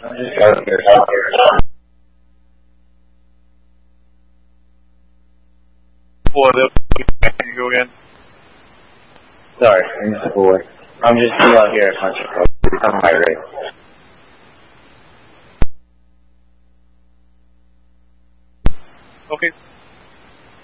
I'm just out here. What up? Can you go again? Sorry, I missed the boy. I'm just out here at Country Club. It's on my rate. Okay.